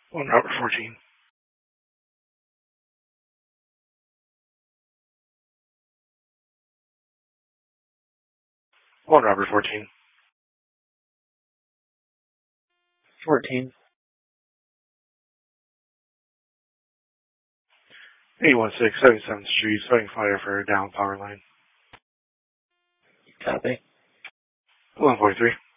1 Robert 14. 1 Robert 14. 14. 816 77th Street, fighting fire for down power line. Copy. 1143.